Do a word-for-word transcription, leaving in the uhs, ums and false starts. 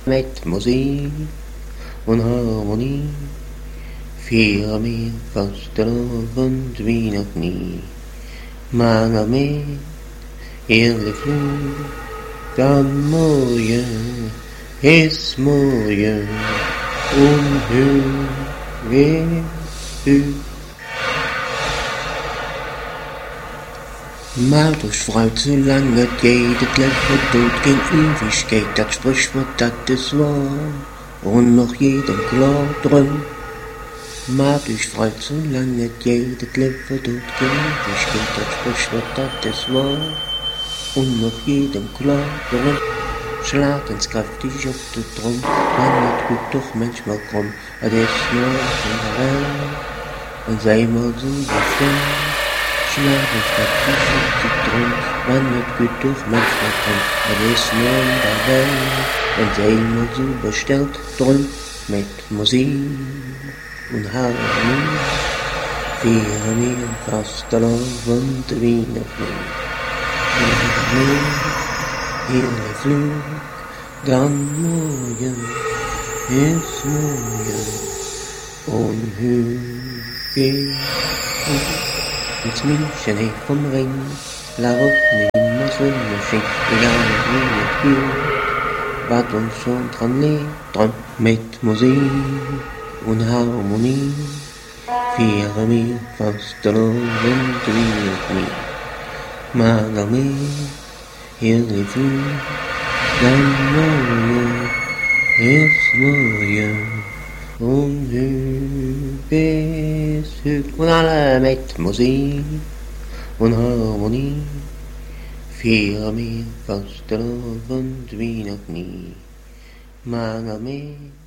Met muziek en harmonie vieren meer vastelovend wie nog niet. Maar nog meer heerlijk vloed, dan mooie is mooie onheugelijk. Maar dus fruit, zolang het geht, het leven doet geen Ewigkeit, dat Sprichwort, dat ist wahr, und noch jedem klar drum. Maar dus fruit, zolang het geht, het leven doet geen Ewigkeit, dat Sprichwort, dat ist wahr, und noch jedem klar drum. Slaat eens krachtig op de trom, maar het goed toch manchmal krom, het is nog in de welt, en zij maar zo bevrijd. Slaat ons krachtig op de trom, maar het goed toch manchmal krom, het is nog in de welt, en zij maar zo besteld, drum met muziek en harmonie, vieren meer vastelovend wie nog niet. Meer heerlijk vloed, dan mooie is mooie onheugelijk. Het München heeft vom Ring, laat op nimmer zonneschijn, egal wie het gilt, wat ons schon dran lebt, dran met muziek en harmonie, vieren wir vastelovend wie nog niet. Maar nog meer heerlijk vloed, dan mooie is mooie onheugelijk. En alle met muziek en harmonie vieren meer vastelovend wie nog niet. Maar nog meer